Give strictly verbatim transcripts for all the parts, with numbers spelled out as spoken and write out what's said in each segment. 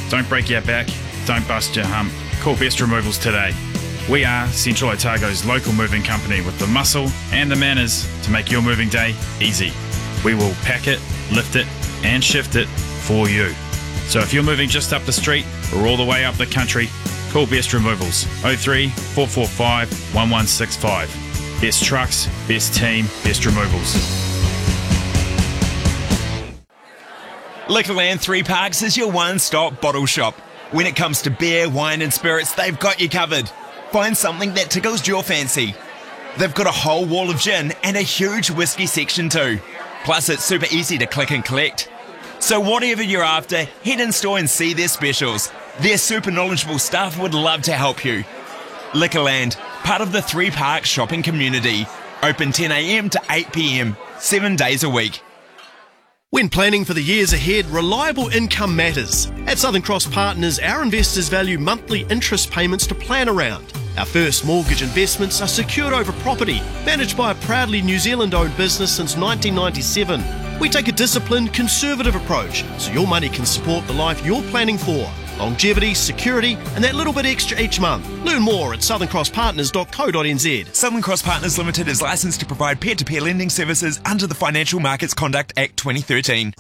Don't break your back, don't bust your hump. Call Best Removals today. We are Central Otago's local moving company with the muscle and the manners to make your moving day easy. We will pack it, lift it and shift it for you. So if you're moving just up the street or all the way up the country, call Best Removals oh three, four four five, one one six five. Best trucks, best team, Best Removals. Liquorland Three Parks is your one-stop bottle shop. When it comes to beer, wine and spirits, they've got you covered. Find something that tickles your fancy. They've got a whole wall of gin and a huge whiskey section too. Plus it's super easy to click and collect. So whatever you're after, head in store and see their specials. Their super knowledgeable staff would love to help you. Liquorland, part of the Three Parks shopping community. Open ten a.m. to eight p.m, seven days a week. When planning for the years ahead, reliable income matters. At Southern Cross Partners, our investors value monthly interest payments to plan around. Our first mortgage investments are secured over property, managed by a proudly New Zealand-owned business since nineteen ninety-seven. We take a disciplined, conservative approach so your money can support the life you're planning for. Longevity, security, and that little bit extra each month. Learn more at southern cross partners dot co dot n z. Southern Cross Partners Limited is licensed to provide peer-to-peer lending services under the Financial Markets Conduct Act twenty thirteen.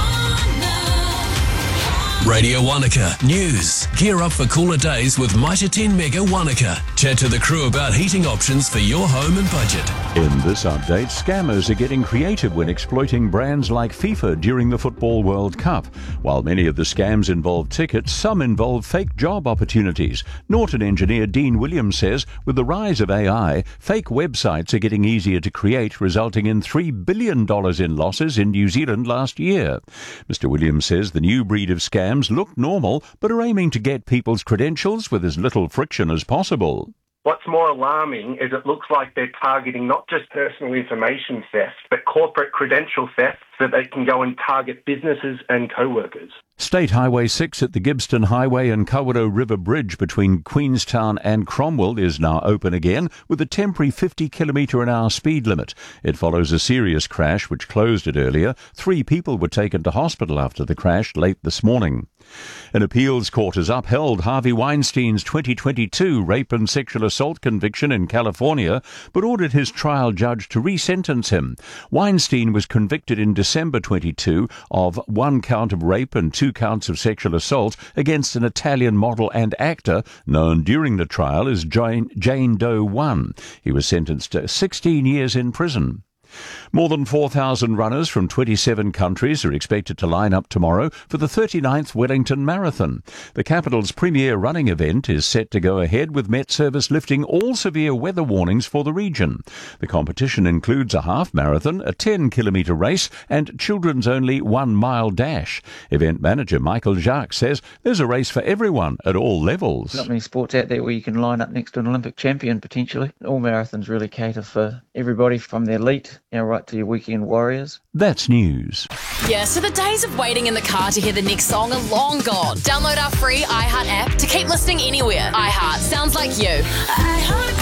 Radio Wanaka News. Gear up for cooler days with Mitre ten Mega Wanaka. Chat to the crew about heating options for your home and budget. In this update, scammers are getting creative when exploiting brands like FIFA during the Football World Cup. While many of the scams involve tickets, some involve fake job opportunities. Norton engineer Dean Williams says with the rise of A I, fake websites are getting easier to create, resulting in three billion dollars in losses in New Zealand last year. Mister Williams says the new breed of scams look normal, but are aiming to get people's credentials with as little friction as possible. What's more alarming is it looks like they're targeting not just personal information theft, but corporate credential theft so they can go and target businesses and co-workers. State Highway six at the Gibbston Highway and Kawerau River Bridge between Queenstown and Cromwell is now open again with a temporary fifty kilometre an hour speed limit. It follows a serious crash which closed it earlier. Three people were taken to hospital after the crash late this morning. An appeals court has upheld Harvey Weinstein's twenty twenty-two rape and sexual assault conviction in California, but ordered his trial judge to re-sentence him. Weinstein was convicted in December twenty-two of one count of rape and two counts of sexual assault against an Italian model and actor known during the trial as Jane, Jane Doe one. He was sentenced to sixteen years in prison. More than four thousand runners from twenty-seven countries are expected to line up tomorrow for the thirty-ninth Wellington Marathon. The capital's premier running event is set to go ahead with Met Service lifting all severe weather warnings for the region. The competition includes a half marathon, a ten kilometre race and children's only one mile dash. Event manager Michael Jacques says there's a race for everyone at all levels. Not many sports out there where you can line up next to an Olympic champion potentially. All marathons really cater for everybody from the elite, you know, right to your weekend warriors. That's news. Yeah, so the days of waiting in the car to hear the next song are long gone. Download our free iHeart app to keep listening anywhere. iHeart sounds like you. iHeart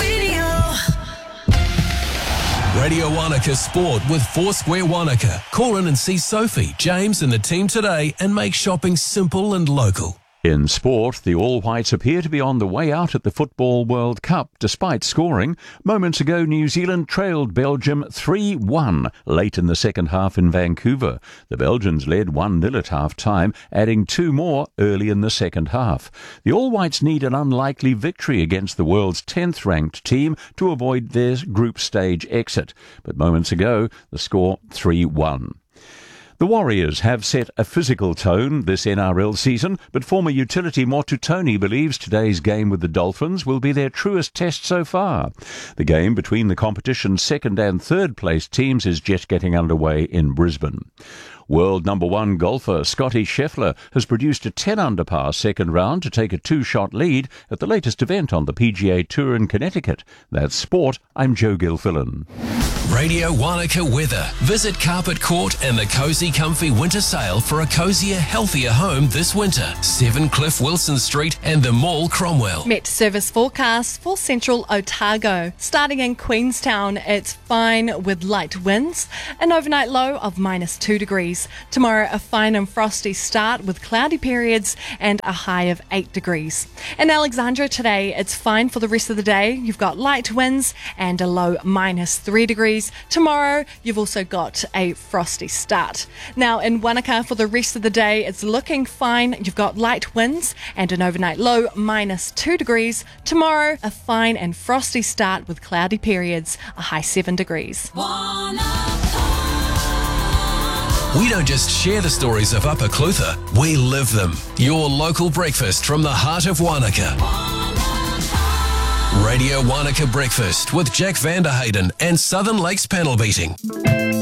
Radio. Radio Wanaka Sport with Foursquare Wanaka. Call in and see Sophie, James and the team today and make shopping simple and local. In sport, the All Whites appear to be on the way out at the Football World Cup, despite scoring. Moments ago, New Zealand trailed Belgium three one late in the second half in Vancouver. The Belgians led one nil at half-time, adding two more early in the second half. The All Whites need an unlikely victory against the world's tenth-ranked team to avoid their group stage exit. But moments ago, the score three one. The Warriors have set a physical tone this N R L season, but former utility Motu Tony believes today's game with the Dolphins will be their truest test so far. The game between the competition's second and third place teams is just getting underway in Brisbane. World number one golfer Scotty Scheffler has produced a ten under par second round to take a two-shot lead at the latest event on the P G A Tour in Connecticut. That's sport. I'm Joe Gilfillan. Radio Wanaka weather. Visit Carpet Court and the Cozy Comfy Winter Sale for a cozier, healthier home this winter. seven Cliff Wilson Street and the Mall, Cromwell. Met service forecast for central Otago. Starting in Queenstown, it's fine with light winds. An overnight low of minus two degrees. Tomorrow, a fine and frosty start with cloudy periods and a high of eight degrees. In Alexandria today, it's fine for the rest of the day. You've got light winds and a low minus three degrees. Tomorrow, you've also got a frosty start. Now, in Wanaka, for the rest of the day, it's looking fine. You've got light winds and an overnight low minus two degrees. Tomorrow, a fine and frosty start with cloudy periods, a high seven degrees. We don't just share the stories of Upper Clutha, we live them. Your local breakfast from the heart of Wanaka. Radio Wanaka Breakfast with Jack Vanderhayden and Southern Lakes Panel Beating.